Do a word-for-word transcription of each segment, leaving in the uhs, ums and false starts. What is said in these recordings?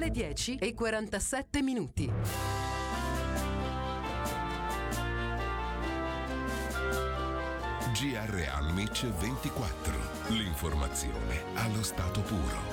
le dieci e quarantasette minuti. G R Almic ventiquattro. L'informazione allo stato puro.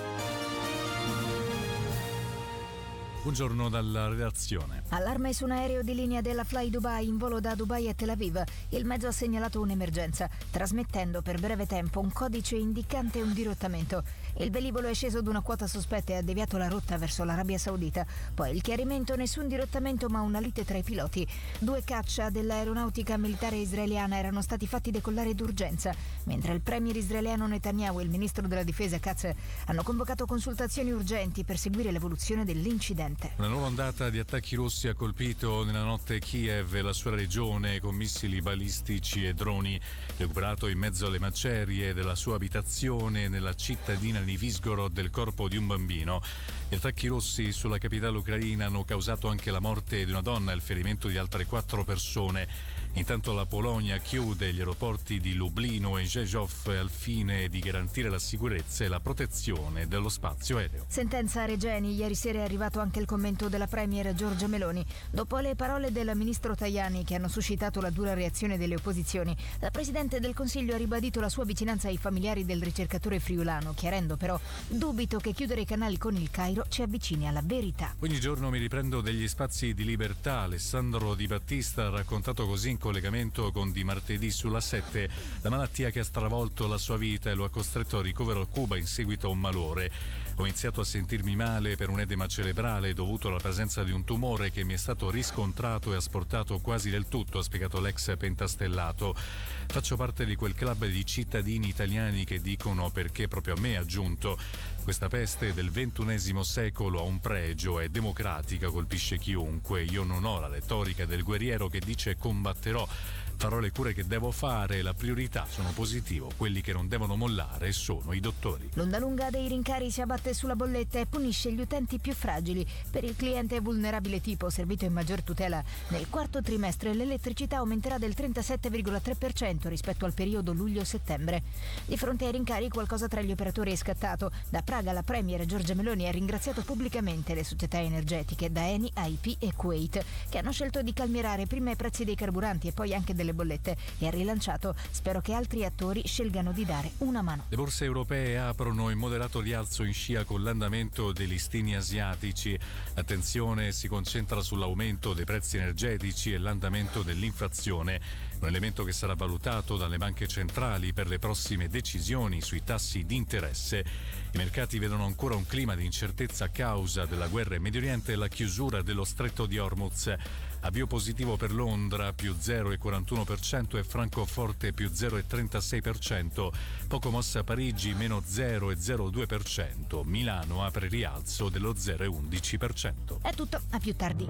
Buongiorno dalla redazione. Allarme su un aereo di linea della Fly Dubai in volo da Dubai a Tel Aviv. Il mezzo ha segnalato un'emergenza, trasmettendo per breve tempo un codice indicante un dirottamento. Il velivolo è sceso ad una quota sospetta e ha deviato la rotta verso l'Arabia Saudita. Poi il chiarimento: nessun dirottamento ma una lite tra i piloti. Due caccia dell'aeronautica militare israeliana erano stati fatti decollare d'urgenza, mentre il premier israeliano Netanyahu e il ministro della difesa Katz hanno convocato consultazioni urgenti per seguire l'evoluzione dell'incidente. Una nuova ondata di attacchi russi ha colpito nella notte Kiev e la sua regione con missili balistici e droni. Recuperato in mezzo alle macerie della sua abitazione nella cittadina di Vyshgorod del corpo di un bambino. Gli attacchi russi sulla capitale ucraina hanno causato anche la morte di una donna e il ferimento di altre quattro persone. Intanto la Polonia chiude gli aeroporti di Lublino e Rzeszów al fine di garantire la sicurezza e la protezione dello spazio aereo. Sentenza Regeni. Ieri sera è arrivato anche il commento della premier Giorgia Meloni. Dopo le parole del ministro Tajani, che hanno suscitato la dura reazione delle opposizioni, la Presidente del Consiglio ha ribadito la sua vicinanza ai familiari del ricercatore friulano, chiarendo però: dubito che chiudere i canali con il Cairo ci avvicini alla verità. Ogni giorno mi riprendo degli spazi di libertà. Alessandro Di Battista ha raccontato così in collegamento con Di Martedì sulla sette la malattia che ha stravolto la sua vita e lo ha costretto a ricovero a Cuba in seguito a un malore. Ho iniziato a sentirmi male per un edema cerebrale dovuto alla presenza di un tumore che mi è stato riscontrato e asportato quasi del tutto, ha spiegato l'ex pentastellato. Faccio parte di quel club di cittadini italiani che dicono perché proprio a me, ha aggiunto. Questa peste del ventunesimo secolo ha un pregio, è democratica, colpisce chiunque. Io non ho la retorica del guerriero che dice combatterò, farò le cure che devo fare, la priorità, sono positivo, quelli che non devono mollare sono i dottori. L'onda lunga dei rincari si abbatte sulla bolletta e punisce gli utenti più fragili. Per il cliente vulnerabile tipo servito in maggior tutela, nel quarto trimestre l'elettricità aumenterà del trentasette virgola tre per cento rispetto al periodo luglio-settembre. Di fronte ai rincari qualcosa tra gli operatori è scattato. Da Praga la premier Giorgia Meloni ha ringraziato pubblicamente le società energetiche, da Eni a I P e Kuwait, che hanno scelto di calmierare prima i prezzi dei carburanti e poi anche delle bollette, e ha rilanciato: spero che altri attori scelgano di dare una mano. Le borse europee aprono in moderato rialzo in scia con l'andamento dei listini asiatici. L'attenzione si concentra sull'aumento dei prezzi energetici e l'andamento dell'inflazione, un elemento che sarà valutato dalle banche centrali per le prossime decisioni sui tassi di interesse. I mercati vedono ancora un clima di incertezza a causa della guerra in Medio Oriente e la chiusura dello stretto di Hormuz. Avvio positivo per Londra, più zero virgola quarantuno per cento, e Francoforte più zero virgola trentasei per cento. Poco mossa Parigi, meno zero virgola zero due per cento. Milano apre rialzo dello zero virgola undici per cento. È tutto, a più tardi.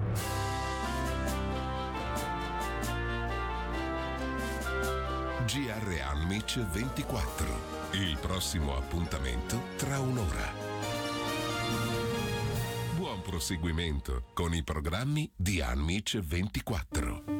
G R Almic ventiquattro. Il prossimo appuntamento tra un'ora. Buon proseguimento con i programmi di Almic ventiquattro.